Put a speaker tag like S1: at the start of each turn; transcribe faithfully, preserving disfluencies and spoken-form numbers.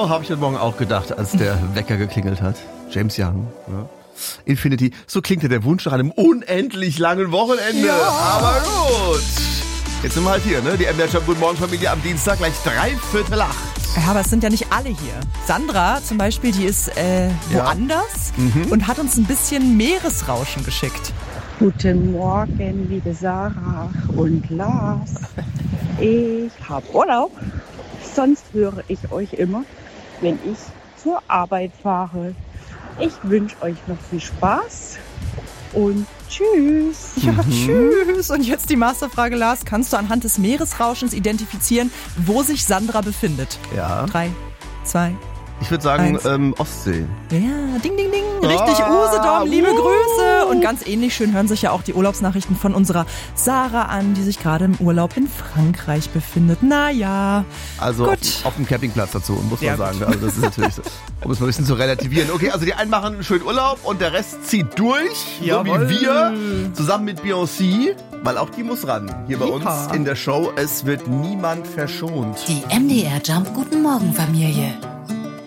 S1: Oh, habe ich heute Morgen auch gedacht, als der Wecker geklingelt hat. James Young, ja. Infinity, so klingt ja der Wunsch nach einem unendlich langen Wochenende. Ja. Aber gut. Jetzt sind wir halt hier, ne? Die M D R Jump Guten Morgen Familie am Dienstag, gleich drei Viertel acht.
S2: Ja, aber es sind ja nicht alle hier. Sandra zum Beispiel, die ist äh, woanders ja. mhm. und hat uns ein bisschen Meeresrauschen geschickt.
S3: Guten Morgen, liebe Sarah und Lars. Ich habe Urlaub. Sonst höre ich euch immer, wenn ich zur Arbeit fahre. Ich wünsche euch noch viel Spaß und tschüss.
S2: Ja, mhm. tschüss. Und jetzt die Masterfrage, Lars. Kannst du anhand des Meeresrauschens identifizieren, wo sich Sandra befindet?
S1: Ja.
S2: Drei, zwei,
S1: Ich würde sagen ähm, Ostsee.
S2: Ja, ding, ding, ding. Richtig, ah, Usedom, liebe uh. Grüße. Und ganz ähnlich schön hören sich ja auch die Urlaubsnachrichten von unserer Sarah an, die sich gerade im Urlaub in Frankreich befindet. Naja,
S1: Also auf, auf dem Campingplatz dazu, muss man ja, sagen. Gut. Also das ist natürlich so, um es mal ein bisschen zu relativieren. Okay, also die einen machen einen schönen Urlaub und der Rest zieht durch, Jawohl. So wie wir, zusammen mit Beyoncé, weil auch die muss ran. Hier bei ja. uns in der Show, es wird niemand verschont.
S4: Die M D R Jump Guten Morgen Familie.